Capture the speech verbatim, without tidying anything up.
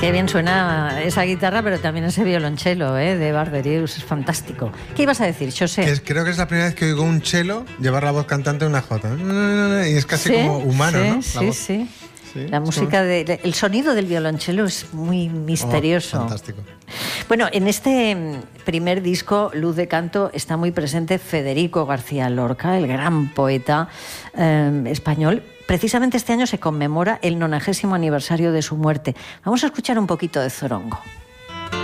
Qué bien suena esa guitarra, pero también ese violonchelo, ¿eh? De Barbeриus, es fantástico. ¿Qué ibas a decir, José? Que es, creo que es la primera vez que oigo un cello llevar la voz cantante en una jota. Y es casi sí, como humano, sí, ¿no? La sí, voz. sí. Sí, La música, como... de, el sonido del violonchelo es muy misterioso. Oh, fantástico. Bueno, en este primer disco, Luz de Canto, está muy presente Federico García Lorca, el gran poeta eh, español. Precisamente este año se conmemora el nonagésimo aniversario de su muerte. Vamos a escuchar un poquito de Zorongo.